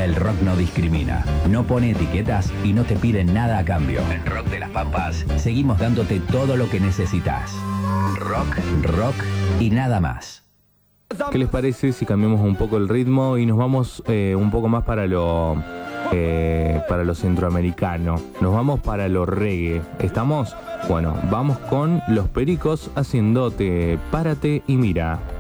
El rock no discrimina, no pone etiquetas y no te pide nada a cambio. En Rock de las Pampas seguimos dándote todo lo que necesitas. Rock, rock y nada más. ¿Qué les parece si cambiamos un poco el ritmo y nos vamos un poco más para lo centroamericano? Nos vamos para lo reggae. ¿Estamos? Bueno, vamos con Los Pericos haciéndote Párate y Mira.